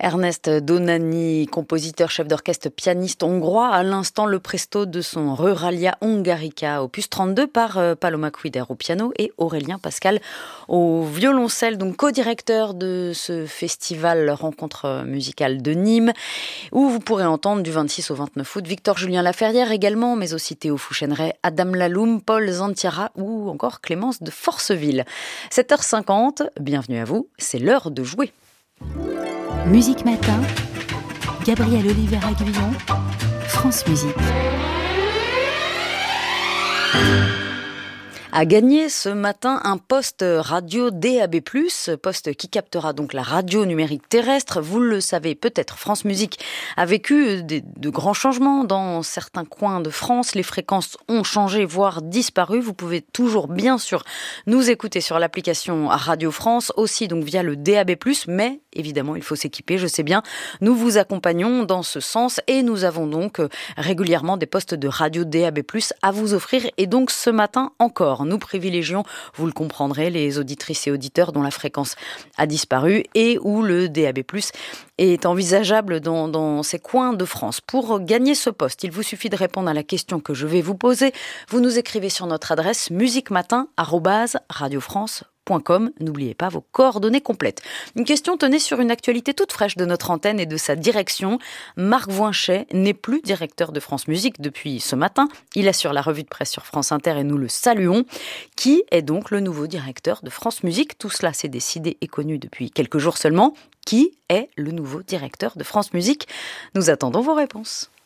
Ernest Donani, compositeur, chef d'orchestre, pianiste hongrois, à l'instant le presto de son Ruralia Hungarica, opus 32 par Paloma Cuider au piano et Aurélien Pascal au violoncelle, donc co-directeur de ce festival rencontre musicale de Nîmes, où vous pourrez entendre du 26 au 29 août Victor-Julien Laferrière également, mais aussi Théo Fouchéneret, Adam Laloum, Paul Zantiara ou encore Clémence de Forceville. 7h50, bienvenue à vous, c'est l'heure de jouer. Musique Matin, Gabriel Oliver-Aguillon, France Musique. A gagné ce matin un poste radio DAB+, poste qui captera donc la radio numérique terrestre. Vous le savez peut-être, France Musique a vécu de grands changements dans certains coins de France. Les fréquences ont changé, voire disparu. Vous pouvez toujours bien sûr nous écouter sur l'application Radio France, aussi donc via le DAB+, mais évidemment il faut s'équiper, je sais bien. Nous vous accompagnons dans ce sens et nous avons donc régulièrement des postes de radio DAB+, à vous offrir, et donc ce matin encore. Nous privilégions, vous le comprendrez, les auditrices et auditeurs dont la fréquence a disparu et où le DAB+ est envisageable dans ces coins de France. Pour gagner ce poste, il vous suffit de répondre à la question que je vais vous poser. Vous nous écrivez sur notre adresse musiquematin@radiofrance.com. N'oubliez pas vos coordonnées complètes. Une question tenait sur une actualité toute fraîche de notre antenne et de sa direction. Marc Voinchet n'est plus directeur de France Musique depuis ce matin. Il assure la revue de presse sur France Inter et nous le saluons. Qui est donc le nouveau directeur de France Musique ? Tout cela s'est décidé et connu depuis quelques jours seulement. Qui est le nouveau directeur de France Musique ? Nous attendons vos réponses.